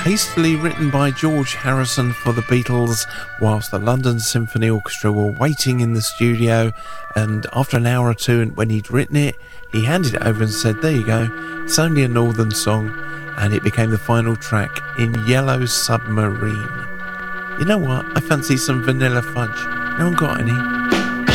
hastily written by George Harrison for the Beatles whilst the London Symphony Orchestra were waiting in the studio, and after an hour or two when he'd written it, he handed it over and said, there you go, it's only a northern song, and it became the final track in Yellow Submarine. You know what, I fancy some vanilla fudge. No one got any?